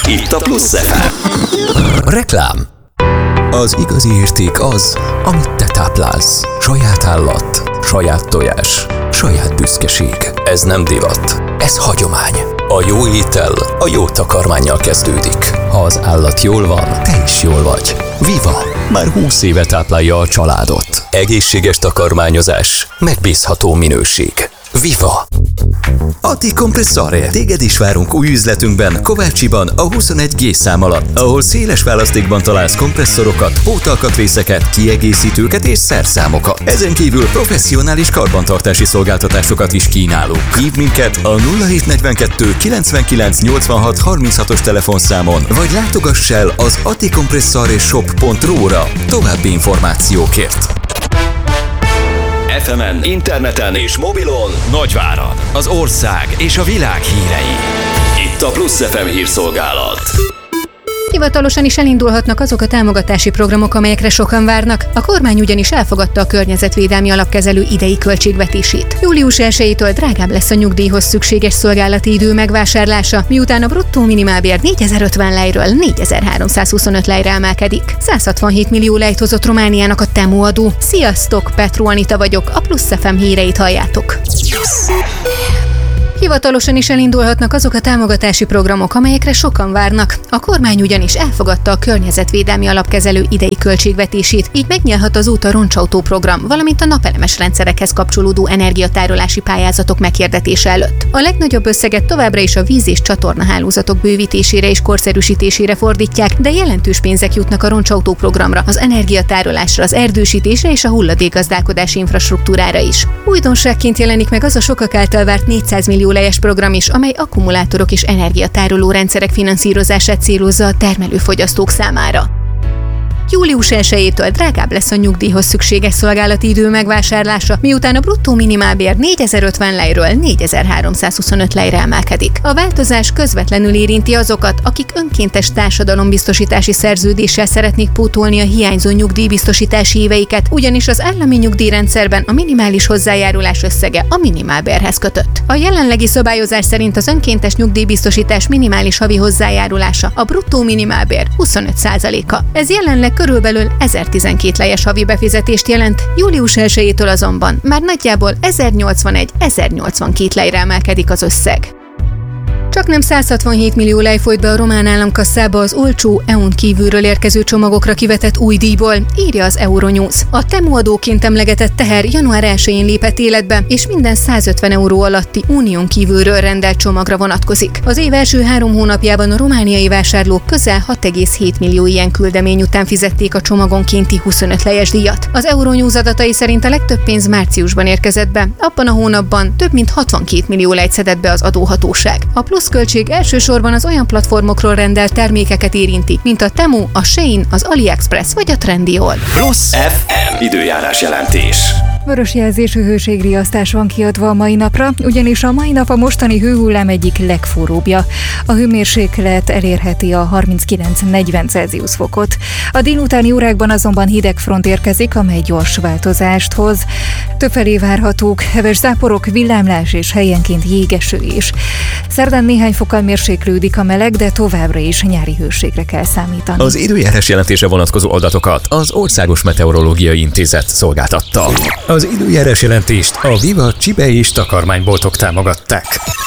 Itt a Plusz FM. Reklám. Az igazi érték az, amit te táplálsz. Saját állat, saját tojás, saját büszkeség. Ez nem divat, ez hagyomány. A jó étel a jó takarmánnyal kezdődik. Ha az állat jól van, te is jól vagy. Viva! Már 20 éve táplálja a családot. Egészséges takarmányozás, megbízható minőség. Viva! Atti Compressore. Téged is várunk új üzletünkben, Kovácsiban, a 21G szám alatt, ahol széles választékban találsz kompresszorokat, pótalkatrészeket, kiegészítőket és szerszámokat. Ezen kívül professzionális karbantartási szolgáltatásokat is kínálunk. Hívd minket a 0742 99 86 36-os telefonszámon, vagy látogass el az atticompressoreshop.ru-ra további információkért. FM-en, interneten és mobilon Nagyvárad, az ország és a világ hírei. Itt a Plusz FM hírszolgálat. Hivatalosan is elindulhatnak azok a támogatási programok, amelyekre sokan várnak. A kormány ugyanis elfogadta a környezetvédelmi alapkezelő idei költségvetését. Július 1-től drágább lesz a nyugdíjhoz szükséges szolgálati idő megvásárlása, miután a bruttó minimálbér 4050 lejről 4325 lejre emelkedik. 167 millió lejt hozott Romániának a Temu adó. Sziasztok, Petru Anita vagyok, a Plusz FM híreit halljátok. Hivatalosan is elindulhatnak azok a támogatási programok, amelyekre sokan várnak. A kormány ugyanis elfogadta a környezetvédelmi alapkezelő idei költségvetését, így megnyílhat az út a roncsautó program, valamint a napelemes rendszerekhez kapcsolódó energiatárolási pályázatok meghirdetése előtt. A legnagyobb összeget továbbra is a víz- és csatornahálózatok bővítésére és korszerűsítésére fordítják, de jelentős pénzek jutnak a roncsautó programra, az energiatárolásra, az erdősítésre és a hulladékgazdálkodási infrastruktúrára is. Újdonságként jelenik meg az a sokak által várt 400 millió lejes program is, amely akkumulátorok és energiatároló rendszerek finanszírozását célozza a termelőfogyasztók számára. Július 1-től drágább lesz a nyugdíjhoz szükséges szolgálati idő megvásárlása, miután a bruttó minimálbér 4050 lejről 4325 lejre emelkedik. A változás közvetlenül érinti azokat, akik önkéntes társadalombiztosítási szerződéssel szeretnék pótolni a hiányzó nyugdíjbiztosítási éveiket, ugyanis az állami nyugdíjrendszerben a minimális hozzájárulás összege a minimálbérhez kötött. A jelenlegi szabályozás szerint az önkéntes nyugdíjbiztosítás minimális havi hozzájárulása a bruttó minimálbér 25%-a. Ez jelenleg körülbelül 1012 lejes havi befizetést jelent, július 1-től azonban már nagyjából 1081-1082 lejre emelkedik az összeg. Csaknem 167 millió lej folyt be a román államkasszába az olcsó, EU-n kívülről érkező csomagokra kivetett új díjból, írja az Euronews. A Temu adóként emlegetett teher január 1-én lépett életbe, és minden 150 euró alatti unión kívülről rendelt csomagra vonatkozik. Az év első 3 hónapjában a romániai vásárlók közel 6,7 millió ilyen küldemény után fizették a csomagonkénti 25 lejes díjat. Az Euronews adatai szerint a legtöbb pénz márciusban érkezett be, abban a hónapban több mint 62 millió lejt szedett be az adóhatóság. A pluszköltség elsősorban az olyan platformokról rendelt termékeket érinti, mint a Temu, a Shein, az AliExpress vagy a Trendyol. Plusz FM időjárás jelentés. Vörös jelzésű hőségriasztás van kiadva a mai napra, ugyanis a mai nap a mostani hőhullám egyik legforróbbja. A hőmérséklet elérheti a 39-40 Celsius fokot. A délutáni órákban azonban hideg front érkezik, amely gyors változást hoz. Többfelé várhatók heves záporok, villámlás és helyenként jégeső is. Szerdán néhány fokkal mérséklődik a meleg, de továbbra is nyári hőségre kell számítani. Az időjárás jelentése vonatkozó adatokat az Országos Meteorológiai Intézet szolgáltatta. Az időjárás jelentést a Viva Csibe és takarmányboltok támogatták.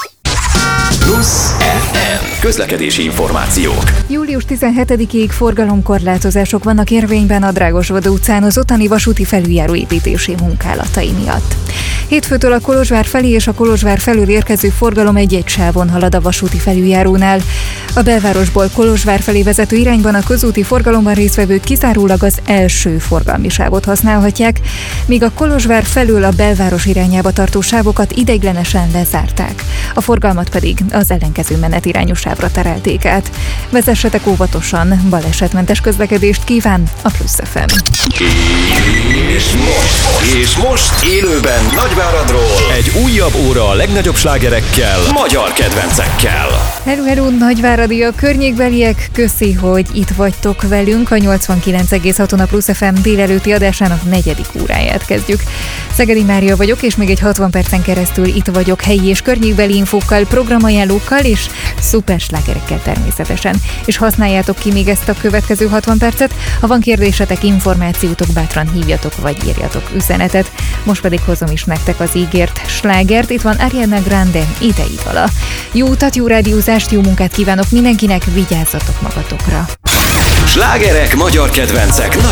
Plusz FM közlekedési információk. Július 17-ig forgalomkorlátozások vannak érvényben a Drágosvada utcán az ottani vasúti felüljáró építési munkálatai miatt. Hétfőtől a Kolozsvár felé és a Kolozsvár felől érkező forgalom egy-egy sávon halad a vasúti felüljárónál. A belvárosból Kolozsvár felé vezető irányban a közúti forgalomban résztvevők kizárólag az első forgalmi sávot használhatják, míg a Kolozsvár felől a belváros irányába tartó sávokat ideiglenesen lezárták. A forgalmat pedig az ellenkező menetirányú sávra terelték át. Vezessetek óvatosan, balesetmentes közlekedést kíván a Plusz FM. És most élőben Nagyvárad Nagyváradról egy újabb óra a legnagyobb slágerekkel, magyar kedvencekkel. Hello, nagyváradiak, környékbeliek, köszi, hogy itt vagytok velünk. A 89,6 a Plusz FM délelőtti adásának 4. óráját kezdjük. Szegedi Mária vagyok, és még egy 60 percen keresztül itt vagyok helyi és környékbeli infókkal, programajánlókkal és szuper slágerekkel természetesen. És használjátok ki még ezt a következő 60 percet. Ha van kérdésetek, információtok, bátran hívjatok vagy írjatok üzenetet. Most pedig hozom is nektek az ígért slágert. Itt van Ariana Grande, Ideidvala. Jó utat, jó rádiózást, jó munkát kívánok mindenkinek, vigyázzatok magatokra! Slágerek, magyar kedvencek,